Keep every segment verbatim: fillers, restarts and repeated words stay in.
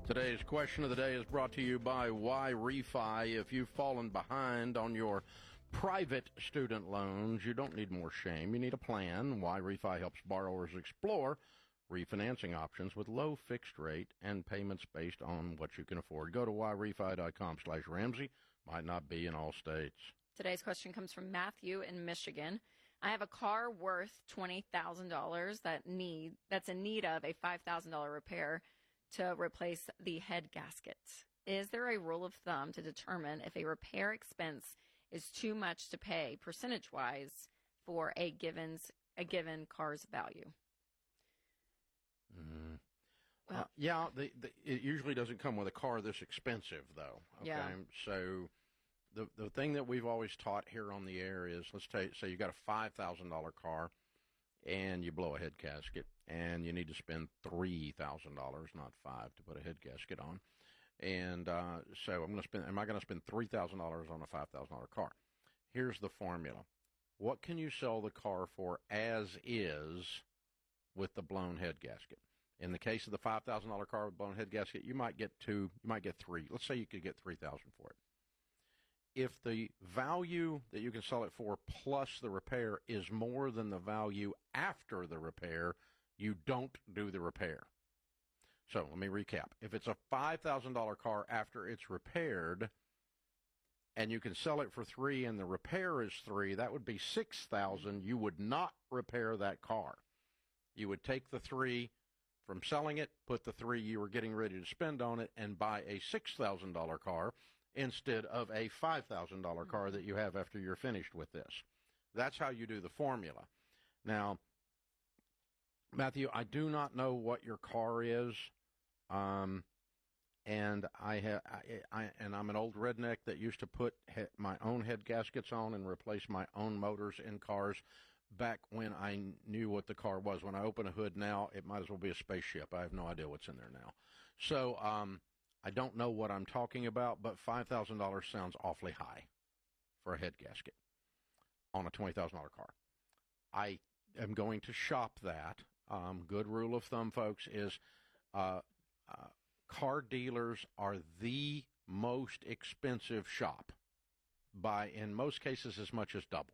Today's question of the day is brought to you by Y Refi. If you've fallen behind on your private student loans, you don't need more shame. You need a plan. Y Refi helps borrowers explore refinancing options with low fixed rate and payments based on what you can afford. Go to yrefi.com slash Ramsey. Might not be in all states. Today's question comes from Matthew in Michigan. I have a car worth twenty thousand dollars that need that's in need of a five thousand dollars repair to replace the head gasket. Is there a rule of thumb to determine if a repair expense is too much to pay percentage-wise for a given, a given car's value? Mm. Well, uh, yeah, the, the, it usually doesn't come with a car this expensive, though. Okay? Yeah. So the the thing that we've always taught here on the air is, let's take, say you got a five thousand dollars car and you blow a head gasket, and you need to spend three thousand dollars, not five, to put a head gasket on. And uh, so I'm going to spend. Am I going to spend three thousand dollars on a five thousand dollars car? Here's the formula: what can you sell the car for as is with the blown head gasket? In the case of the five thousand dollars car with blown head gasket, you might get two. You might get three. Let's say you could get three thousand dollars for it. If the value that you can sell it for plus the repair is more than the value after the repair, you don't do the repair. So let me recap. If it's a five thousand dollars car after it's repaired and you can sell it for three and the repair is three, that would be six thousand dollars. You would not repair that car. You would take the three from selling it, put the three you were getting ready to spend on it, and buy a six thousand dollars car instead of a five thousand dollars car that you have after you're finished with this. That's how you do the formula. Now, Matthew, I do not know what your car is, um, and I, ha- I, I and I'm an old redneck that used to put he- my own head gaskets on and replace my own motors in cars back when I knew what the car was. When I open a hood now, it might as well be a spaceship. I have no idea what's in there now. So, um, I don't know what I'm talking about, but five thousand dollars sounds awfully high for a head gasket on a twenty thousand dollars car. I am going to shop that. Um, good rule of thumb, folks, is uh, uh, car dealers are the most expensive shop by, in most cases, as much as double.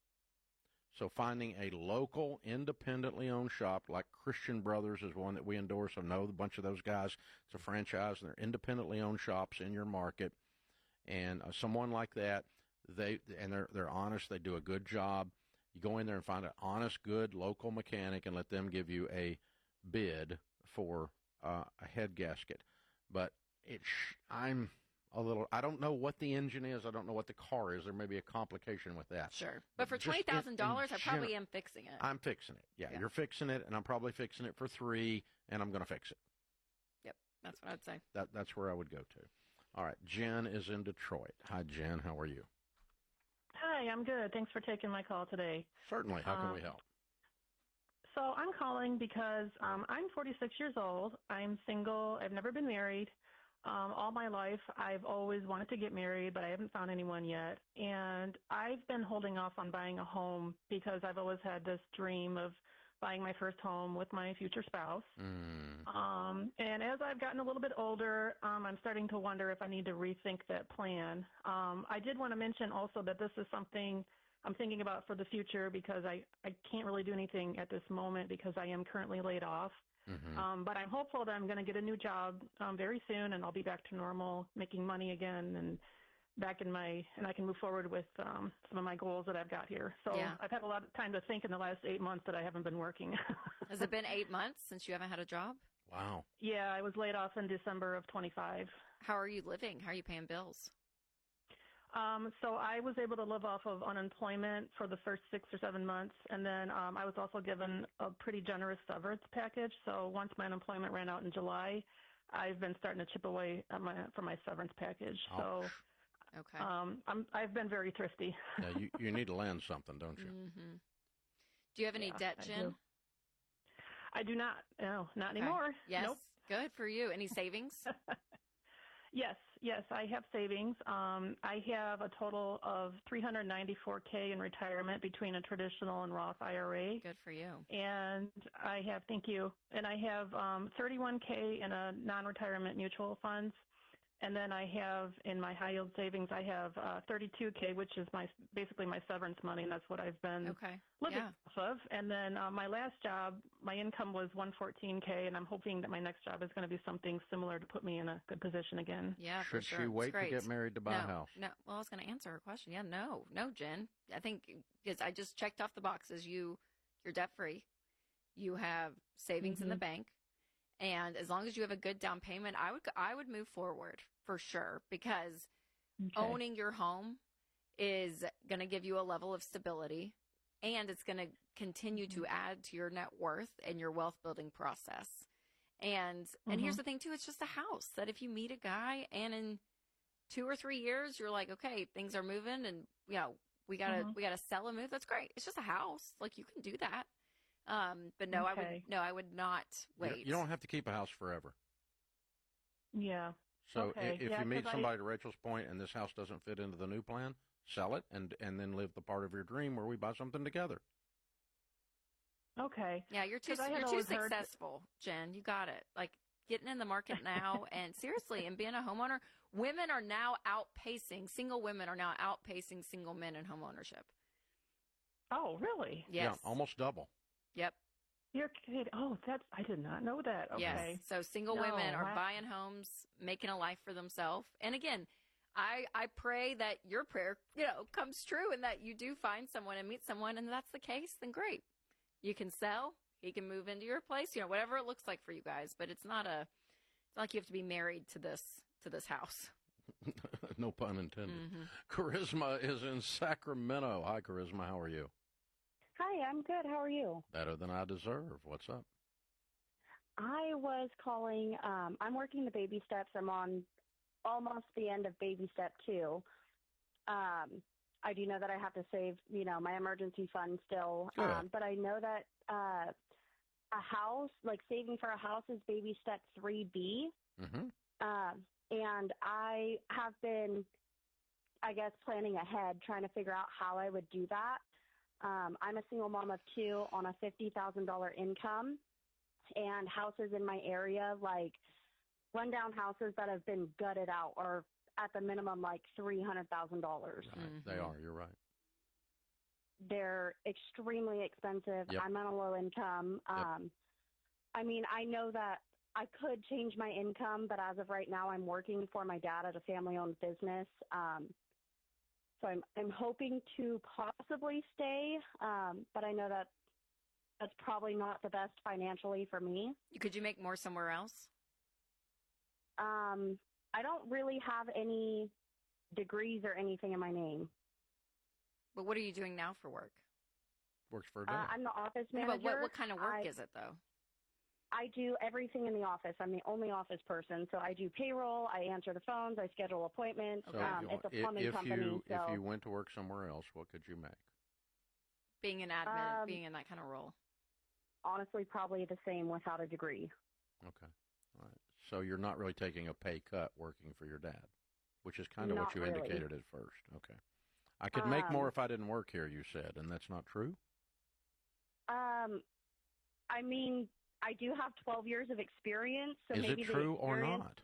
So finding a local, independently owned shop like Christian Brothers is one that we endorse. I know a bunch of those guys. It's a franchise, and they're independently owned shops in your market. And uh, someone like that, they and they're they're honest. They do a good job. You go in there and find an honest, good local mechanic and let them give you a bid for uh, a head gasket. But it, sh- I'm. A little. I don't know what the engine is. I don't know what the car is. There may be a complication with that. Sure. But for twenty thousand dollars, I probably am fixing it. I'm fixing it. Yeah, yeah, you're fixing it, and I'm probably fixing it for three, and I'm going to fix it. Yep, that's what I'd say. That That's where I would go to. All right, Jen is in Detroit. Hi, Jen. How are you? Hi, I'm good. Thanks for taking my call today. Certainly. How can um, we help? So I'm calling because um, I'm forty-six years old. I'm single. I've never been married. Um, all my life, I've always wanted to get married, but I haven't found anyone yet. And I've been holding off on buying a home because I've always had this dream of buying my first home with my future spouse. Mm. Um, and as I've gotten a little bit older, um, I'm starting to wonder if I need to rethink that plan. Um, I did want to mention also that this is something I'm thinking about for the future because I, I can't really do anything at this moment because I am currently laid off. Mm-hmm. Um, but I'm hopeful that I'm going to get a new job um, very soon, and I'll be back to normal, making money again, and back in my, and I can move forward with um, some of my goals that I've got here. So yeah. I've had a lot of time to think in the last eight months that I haven't been working. Has it been eight months since you haven't had a job? Wow. Yeah, I was laid off in December of twenty-five. How are you living? How are you paying bills? Um, so I was able to live off of unemployment for the first six or seven months, and then um, I was also given a pretty generous severance package. So once my unemployment ran out in July, I've been starting to chip away at my for my severance package. Oh. So okay, um, I'm I've been very thrifty. Yeah, you you need to land something, don't you? Mm-hmm. Do you have any yeah, debt, I Jen? do. I do not. No, not okay. anymore. Yes. Nope. Good for you. Any savings? Yes, yes, I have savings. Um, I have a total of three hundred ninety-four thousand in retirement between a traditional and Roth I R A. Good for you. And I have, thank you, and I have um, thirty-one thousand in a non-retirement mutual funds. And then I have in my high yield savings, I have uh, thirty-two thousand, which is my basically my severance money, and that's what I've been Okay. living Yeah. off of. And then uh, my last job, my income was one hundred fourteen thousand, and I'm hoping that my next job is going to be something similar to put me in a good position again. Yeah, for Should sure. she It's wait to great. get married to buy no, a house? No, well, I was going to answer her question. Yeah, no, no, Jen. I think because I just checked off the boxes. You, you're debt free. You have savings in the Mhm. bank, and as long as you have a good down payment, I would I would move forward for sure because Okay. owning your home is going to give you a level of stability, and it's going to continue to add to your net worth and your wealth building process. And and here's Mhm. the thing too, it's just a house that if you meet a guy and in two or three years you're like, okay, things are moving and you know, we gotta Mhm. we gotta sell and move, that's great. It's just a house. Like you can do that. Um, but no, I Okay. would no, I would not You- wait. You don't have to keep a house forever. Yeah. So Okay. i- if Yeah, you meet 'cause I- somebody to Rachel's point and this house doesn't fit into the new plan, sell it and and then live the part of your dream where we buy something together. Okay. Yeah, you're too 'Cause I had you're too always heard- successful, Jen. You got it. Like getting in the market now and seriously and being a homeowner, women are now outpacing single women are now outpacing single men in home ownership. Oh, really? Yes. Yeah, almost double. Yep. You're kidding. Oh, that's I did not know that. Okay. Yes. So single No, women are wow. buying homes, making a life for themselves. And again, I I pray that your prayer, you know, comes true and that you do find someone and meet someone and that's the case, then great. You can sell, he can move into your place, you know, whatever it looks like for you guys, but it's not a it's not like you have to be married to this to this house. No pun intended. Mm-hmm. Charisma is in Sacramento. Hi, Charisma. How are you? Hi, I'm good. How are you? Better than I deserve. What's up? I was calling. Um, I'm working the baby steps. I'm on almost the end of baby step two. Um, I do know that I have to save, you know, my emergency fund still. Good. Um, but I know that uh, a house, like saving for a house, is baby step three B. Mm-hmm. Um, and I have been, I guess, planning ahead, trying to figure out how I would do that. Um, I'm a single mom of two on a fifty thousand dollars income, and houses in my area, like rundown houses that have been gutted out, are at the minimum like three hundred thousand dollars. Right. They Mhm. are. You're right. They're extremely expensive. Yep. I'm on a low income. Yep. Um, I mean, I know that I could change my income, but as of right now, I'm working for my dad at a family-owned business. Um, so I'm I'm hoping to possibly stay, um, but I know that that's probably not the best financially for me. Could you make more somewhere else? Um, I don't really have any degrees or anything in my name. But what are you doing now for work? Works for a Uh, day. I'm the office Yeah, manager. but what, what kind of work I, is it though? I do everything in the office. I'm the only office person, so I do payroll. I answer the phones. I schedule appointments. So um, you it's a want- plumbing if company. you so if you went to work somewhere else, what could you make? Being an admin, Um, being in that kind of role. honestly, probably the same without a degree. Okay. All right. So you're not really taking a pay cut working for your dad, which is kind of what Not you really. indicated at first. Okay. I could make more Um, if I didn't work here, you said, and that's not true? Um, I mean, I do have twelve years of experience, so is maybe it the true or experience- not?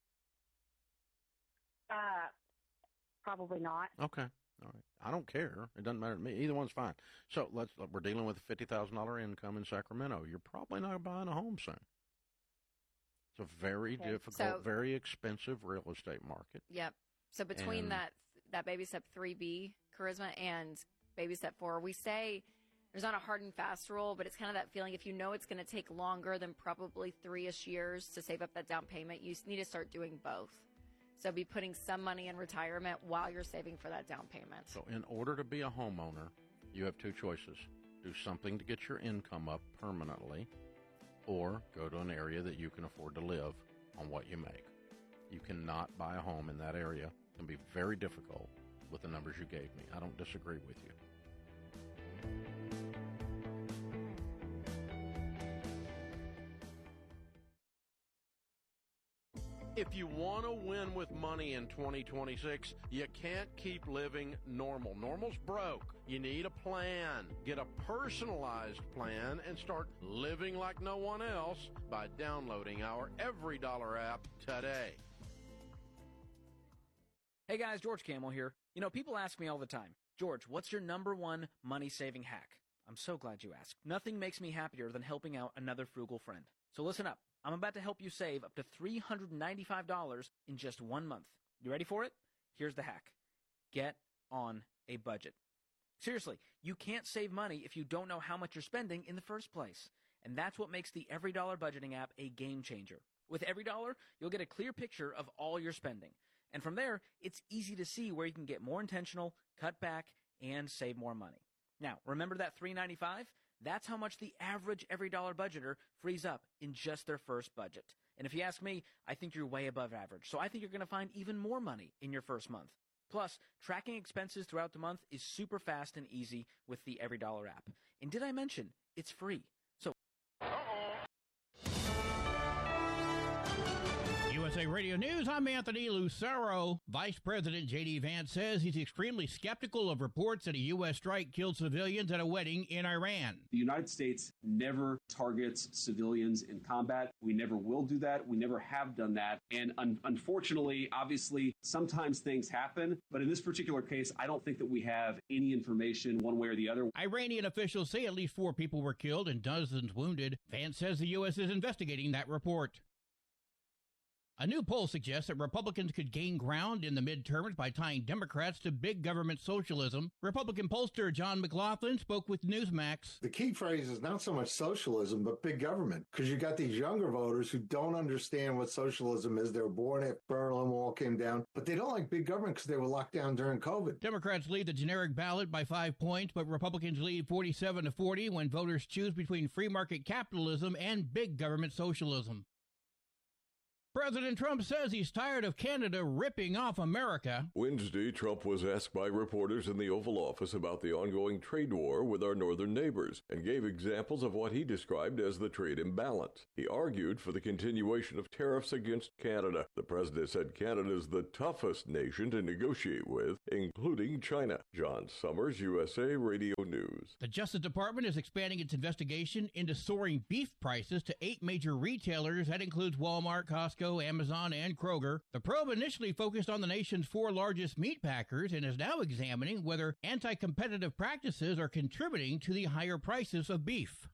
Uh, probably not. Okay. All right. I don't care. It doesn't matter to me. Either one's fine. So let's we're dealing with a fifty thousand dollars income in Sacramento. You're probably not buying a home soon. It's a very Okay. difficult, So- very expensive real estate market. Yep. So between And- that that baby step three B charisma and baby step four, we say there's not a hard and fast rule, but it's kind of that feeling if you know it's going to take longer than probably three-ish years to save up that down payment, you need to start doing both. So be putting some money in retirement while you're saving for that down payment. So in order to be a homeowner, you have two choices. Do something to get your income up permanently, or go to an area that you can afford to live on what you make. You cannot buy a home in that area. It can be very difficult with the numbers you gave me. I don't disagree with you. If you want to win with money in twenty twenty-six, you can't keep living normal. Normal's broke. You need a plan. Get a personalized plan and start living like no one else by downloading our Every Dollar app today. Hey guys, George Camel here. You know, people ask me all the time, George, what's your number one money-saving hack? I'm so glad you asked. Nothing makes me happier than helping out another frugal friend. So listen up. I'm about to help you save up to three hundred ninety-five dollars in just one month. You ready for it? Here's the hack. Get on a budget. Seriously, you can't save money if you don't know how much you're spending in the first place. And that's what makes the Every Dollar budgeting app a game changer. With Every Dollar, you'll get a clear picture of all your spending. And from there, it's easy to see where you can get more intentional, cut back, and save more money. Now, remember that three hundred ninety-five dollars? That's how much the average Every Dollar budgeter frees up in just their first budget. And if you ask me, I think you're way above average. So I think you're going to find even more money in your first month. Plus, tracking expenses throughout the month is super fast and easy with the Every Dollar app. And did I mention, it's free. So U S A Radio News, I'm Anthony Lucero. Vice President J D. Vance says he's extremely skeptical of reports that a U S strike killed civilians at a wedding in Iran. The United States never targets civilians in combat. We never will do that. We never have done that. And un- unfortunately, obviously, sometimes things happen. But in this particular case, I don't think that we have any information one way or the other. Iranian officials say at least four people were killed and dozens wounded. Vance says the U S is investigating that report. A new poll suggests that Republicans could gain ground in the midterms by tying Democrats to big government socialism. Republican pollster John McLaughlin spoke with Newsmax. The key phrase is not so much socialism, but big government, because you got these younger voters who don't understand what socialism is. They were born after Berlin Wall came down, but they don't like big government because they were locked down during COVID. Democrats lead the generic ballot by five points, but Republicans lead forty-seven to forty when voters choose between free market capitalism and big government socialism. President Trump says he's tired of Canada ripping off America. Wednesday, Trump was asked by reporters in the Oval Office about the ongoing trade war with our northern neighbors and gave examples of what he described as the trade imbalance. He argued for the continuation of tariffs against Canada. The president said Canada is the toughest nation to negotiate with, including China. John Summers, U S A Radio News. The Justice Department is expanding its investigation into soaring beef prices to eight major retailers. That includes Walmart, Costco, Amazon, and Kroger. The probe initially focused on the nation's four largest meat packers and is now examining whether anti-competitive practices are contributing to the higher prices of beef.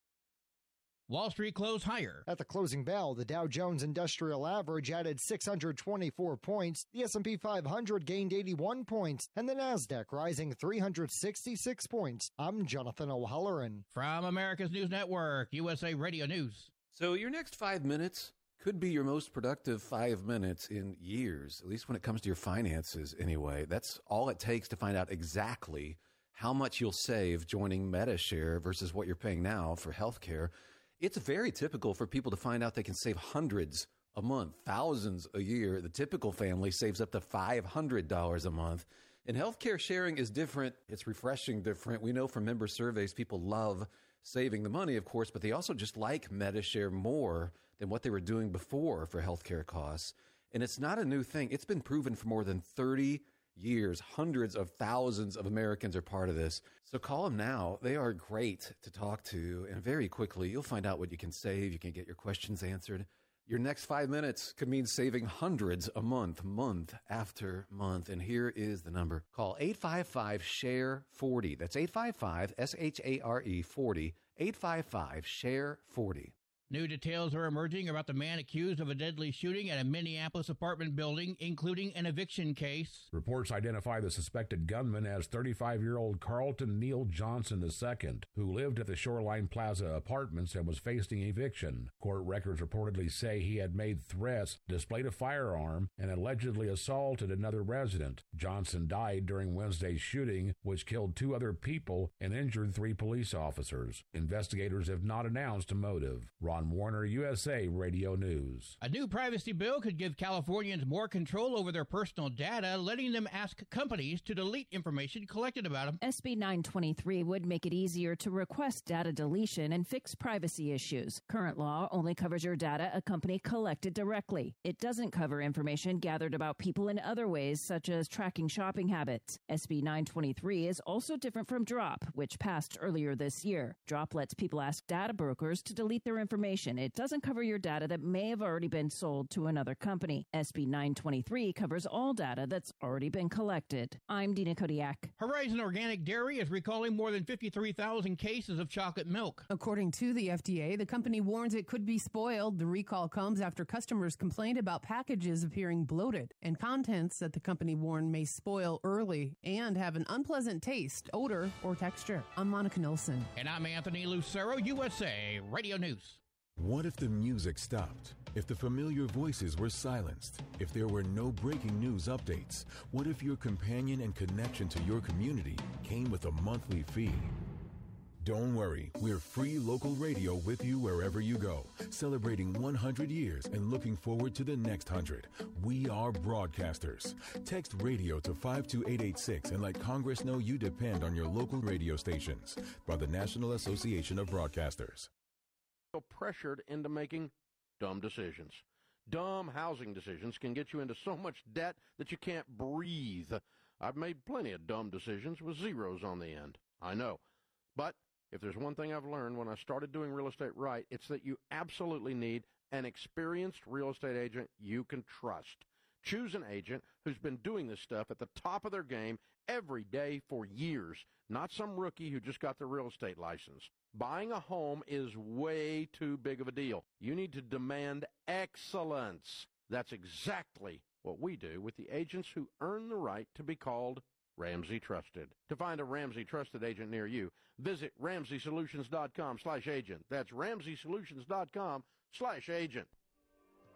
Wall Street closed higher. At the closing bell, the Dow Jones Industrial Average added six hundred twenty-four points, the S and P five hundred gained eighty-one points, and the Nasdaq rising three hundred sixty-six points. I'm Jonathan O'Halloran. From America's News Network, U S A Radio News. So your next five minutes could be your most productive five minutes in years, at least when it comes to your finances anyway. That's all it takes to find out exactly how much you'll save joining MediShare versus what you're paying now for healthcare. It's very typical for people to find out they can save hundreds a month, thousands a year. The typical family saves up to five hundred dollars a month. And healthcare sharing is different. It's refreshing different. We know from member surveys, people love saving the money, of course, but they also just like MediShare more than what they were doing before for healthcare costs. And it's not a new thing. It's been proven for more than thirty years. Hundreds of thousands of Americans are part of this. So call them now. They are great to talk to. And very quickly, you'll find out what you can save. You can get your questions answered. Your next five minutes could mean saving hundreds a month, month after month. And here is the number. Call eight five five, share forty. That's eight five five, S H A R E forty, eight five five, share forty. New details are emerging about the man accused of a deadly shooting at a Minneapolis apartment building, including an eviction case. Reports identify the suspected gunman as thirty-five-year-old Carlton Neal Johnson the Second, who lived at the Shoreline Plaza Apartments and was facing eviction. Court records reportedly say he had made threats, displayed a firearm, and allegedly assaulted another resident. Johnson died during Wednesday's shooting, which killed two other people and injured three police officers. Investigators have not announced a motive. Ron on Warner U S A Radio News. A new privacy bill could give Californians more control over their personal data, letting them ask companies to delete information collected about them. S B nine twenty-three would make it easier to request data deletion and fix privacy issues. Current law only covers your data a company collected directly. It doesn't cover information gathered about people in other ways, such as tracking shopping habits. S B nine twenty-three is also different from DROP, which passed earlier this year. DROP lets people ask data brokers to delete their information. It doesn't cover your data that may have already been sold to another company. S B nine twenty-three covers all data that's already been collected. I'm Dina Kodiak. Horizon Organic Dairy is recalling more than fifty-three thousand cases of chocolate milk. According to the F D A, the company warns it could be spoiled. The recall comes after customers complained about packages appearing bloated and contents that the company warned may spoil early and have an unpleasant taste, odor, or texture. I'm Monica Nilsson. And I'm Anthony Lucero, U S A Radio News. What if the music stopped? If the familiar voices were silenced? If there were no breaking news updates? What if your companion and connection to your community came with a monthly fee? Don't worry, we're free local radio with you wherever you go, celebrating one hundred years and looking forward to the next one hundred. We are broadcasters. Text radio to five two eight eight six and let Congress know you depend on your local radio stations. By the National Association of Broadcasters. Pressured into making dumb decisions. Dumb housing decisions can get you into so much debt that you can't breathe. I've made plenty of dumb decisions with zeros on the end. I know. But if there's one thing I've learned when I started doing real estate right, it's that you absolutely need an experienced real estate agent you can trust. Choose an agent who's been doing this stuff at the top of their game every day for years, not some rookie who just got their real estate license. Buying a home is way too big of a deal. You need to demand excellence. That's exactly what we do with the agents who earn the right to be called Ramsey Trusted. To find a Ramsey Trusted agent near you, visit ramsey solutions dot com slash agent. That's ramsey solutions dot com slash agent.